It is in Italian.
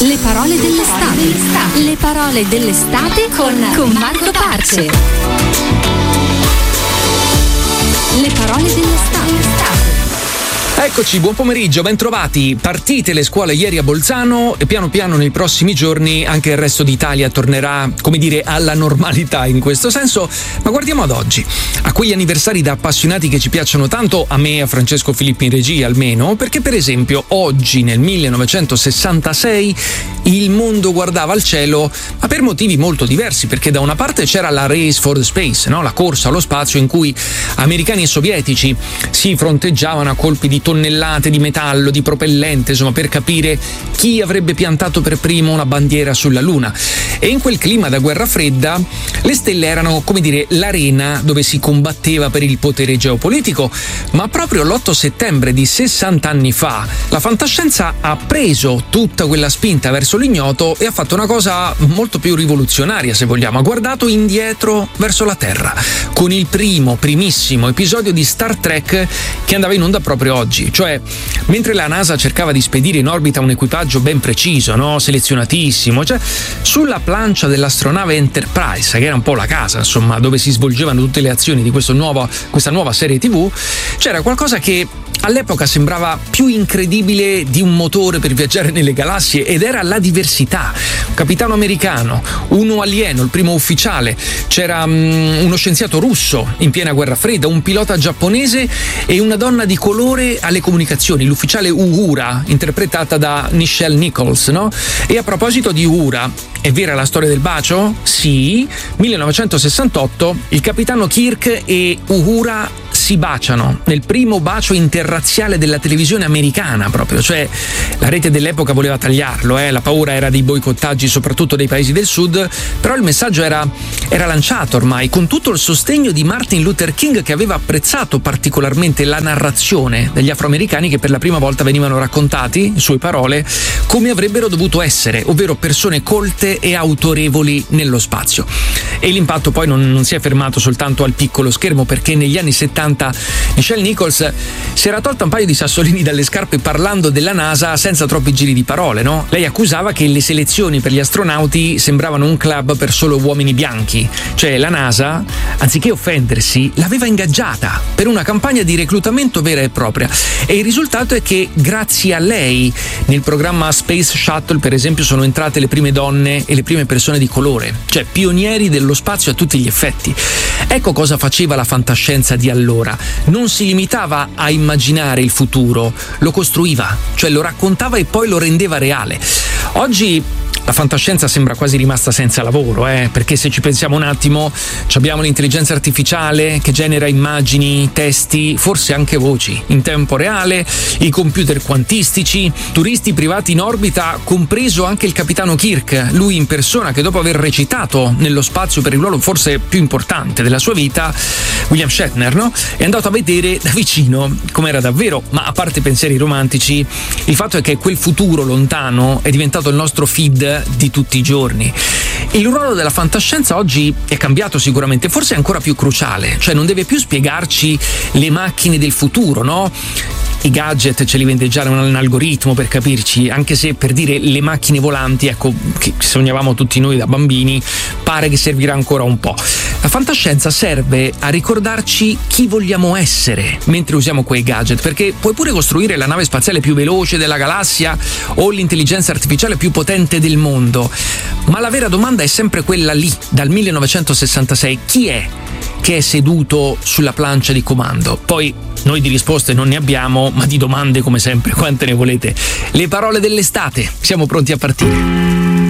Le parole dell'estate. Le parole dell'estate con Marco Parce. Le parole dell'estate. Eccoci, buon pomeriggio, ben trovati. Partite le scuole ieri a Bolzano e piano piano nei prossimi giorni anche il resto d'Italia tornerà, come dire, alla normalità in questo senso. Ma guardiamo ad oggi, a quegli anniversari da appassionati che ci piacciono tanto, a me e a Francesco Filippi in regia almeno, perché per esempio oggi nel 1966 il mondo guardava al cielo, ma per motivi molto diversi, perché da una parte c'era la Race for the Space, no? La corsa allo spazio in cui americani e sovietici si fronteggiavano a colpi di tonnellate di metallo, di propellente, insomma, per capire chi avrebbe piantato per primo una bandiera sulla Luna. E in quel clima da guerra fredda le stelle erano, come dire, l'arena dove si combatteva per il potere geopolitico. Ma proprio l'8 settembre di 60 anni fa la fantascienza ha preso tutta quella spinta verso l'ignoto e ha fatto una cosa molto più rivoluzionaria, se vogliamo. Ha guardato indietro verso la Terra con il primissimo episodio di Star Trek che andava in onda proprio oggi. Cioè, mentre la NASA cercava di spedire in orbita un equipaggio ben preciso, no? Selezionatissimo, cioè sulla plancia dell'astronave Enterprise, che era un po' la casa, insomma, dove si svolgevano tutte le azioni di questa nuova serie TV, c'era qualcosa che all'epoca sembrava più incredibile di un motore per viaggiare nelle galassie, ed era la diversità. Un capitano americano, uno alieno, il primo ufficiale, c'era uno scienziato russo in piena guerra fredda, un pilota giapponese e una donna di colore alle comunicazioni, l'ufficiale Uhura, interpretata da Nichelle Nichols, no? E a proposito di Uhura, è vera la storia del bacio? Sì, 1968 il capitano Kirk e Uhura si baciano nel primo bacio interrazziale della televisione americana, proprio, cioè la rete dell'epoca voleva tagliarlo, la paura era dei boicottaggi soprattutto dei paesi del sud, però il messaggio era lanciato ormai, con tutto il sostegno di Martin Luther King, che aveva apprezzato particolarmente la narrazione degli afroamericani che per la prima volta venivano raccontati, in sue parole, come avrebbero dovuto essere, ovvero persone colte e autorevoli nello spazio. E l'impatto poi non si è fermato soltanto al piccolo schermo, perché negli anni 70 Nichelle Nichols si era tolta un paio di sassolini dalle scarpe parlando della NASA senza troppi giri di parole, no? Lei accusava che le selezioni per gli astronauti sembravano un club per solo uomini bianchi, cioè la NASA, anziché offendersi, l'aveva ingaggiata per una campagna di reclutamento vera e propria. E il risultato è che grazie a lei nel programma Space Shuttle, per esempio, sono entrate le prime donne e le prime persone di colore, cioè pionieri dello spazio a tutti gli effetti. Ecco cosa faceva la fantascienza di allora. Non si limitava a immaginare il futuro, lo costruiva, cioè lo raccontava e poi lo rendeva reale. Oggi la fantascienza sembra quasi rimasta senza lavoro, perché se ci pensiamo un attimo, abbiamo l'intelligenza artificiale che genera immagini, testi, forse anche voci in tempo reale, i computer quantistici, turisti privati in orbita, compreso anche il capitano Kirk, lui in persona, che dopo aver recitato nello spazio per il ruolo forse più importante della sua vita, William Shatner, no? È andato a vedere da vicino com'era davvero. Ma a parte pensieri romantici, il fatto è che quel futuro lontano è diventato il nostro feed di tutti i giorni. Il ruolo della fantascienza oggi è cambiato sicuramente, forse è ancora più cruciale, cioè non deve più spiegarci le macchine del futuro, no? I gadget ce li vende già un algoritmo, per capirci, anche se, per dire, le macchine volanti, ecco, che sognavamo tutti noi da bambini, pare che servirà ancora un po'. La fantascienza serve a ricordarci chi vogliamo essere mentre usiamo quei gadget, perché puoi pure costruire la nave spaziale più veloce della galassia o l'intelligenza artificiale più potente del mondo, ma la vera domanda è sempre quella lì, dal 1966: chi è che è seduto sulla plancia di comando? Poi noi di risposte non ne abbiamo, ma di domande come sempre quante ne volete. Le parole dell'estate, siamo pronti a partire.